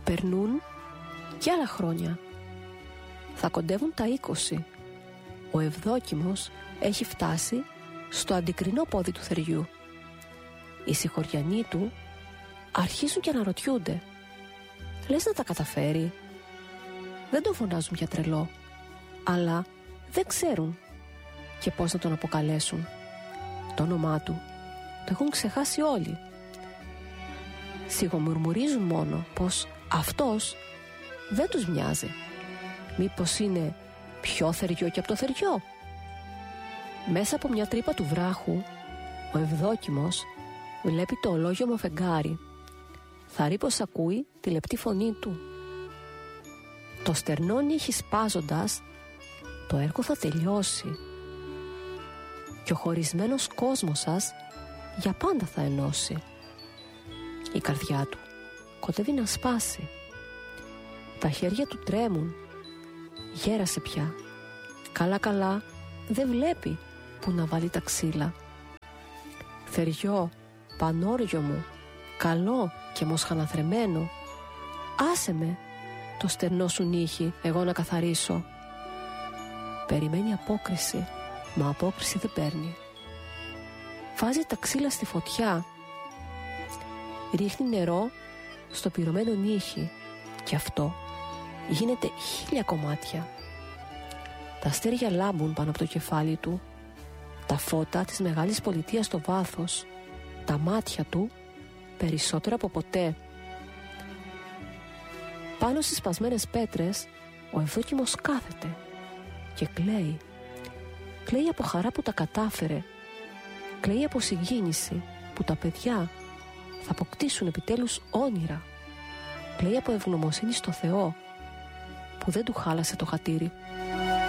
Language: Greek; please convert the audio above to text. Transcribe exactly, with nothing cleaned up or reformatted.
Περνούν και άλλα χρόνια. Θα κοντεύουν τα είκοσι. Ο Ευδόκιμος έχει φτάσει στο αντικρινό πόδι του θεριού. Οι συγχωριανοί του αρχίζουν και αναρωτιούνται. Λες να τα καταφέρει? Δεν τον φωνάζουν πια τρελό, αλλά δεν ξέρουν και πώς να τον αποκαλέσουν. Το όνομά του το έχουν ξεχάσει όλοι. Σιγομουρμουρίζουν μόνο πως αυτός δεν τους μοιάζει. Μήπως είναι πιο θεριό και από το θεριό? Μέσα από μια τρύπα του βράχου ο Ευδόκιμος βλέπει το ολόγιομο φεγγάρι. Θαρρεί πως ακούει τη λεπτή φωνή του. Το στερνό νύχι σπάζοντας, το έργο θα τελειώσει και ο χωρισμένος κόσμος σας για πάντα θα ενώσει. Η καρδιά του κοντεύει να σπάσει. Τα χέρια του τρέμουν. Γέρασε πια. Καλά καλά δεν βλέπει που να βάλει τα ξύλα. Θεριό, πανόριο μου, καλό και μοσχαναθρεμένο, άσε με το στερνό σου νύχι εγώ να καθαρίσω. Περιμένει απόκριση, μα απόκριση δεν παίρνει. Βάζει τα ξύλα στη φωτιά, ρίχνει νερό στο πυρωμένο νύχι και αυτό γίνεται χίλια κομμάτια. Τα αστέρια λάμπουν πάνω από το κεφάλι του, τα φώτα της μεγάλης πολιτείας στο βάθος, τα μάτια του περισσότερο από ποτέ. Πάνω στις σπασμένες πέτρες ο Ευδόκιμος κάθεται και κλαίει. Κλαίει από χαρά που τα κατάφερε. Κλαίει από συγκίνηση που τα παιδιά θα αποκτήσουν επιτέλους όνειρα. Κλαίει από ευγνωμοσύνη στο Θεό που δεν του χάλασε το χατήρι.